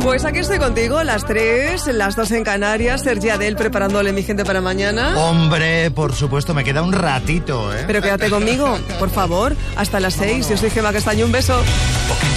Pues aquí estoy contigo, las 3, las 2 en Canarias, Sergi Adel preparándole mi gente para mañana. Hombre, por supuesto, me queda un ratito, ¿eh? Pero quédate conmigo, por favor, hasta las 6. Yo soy Gemma Castaño, un beso.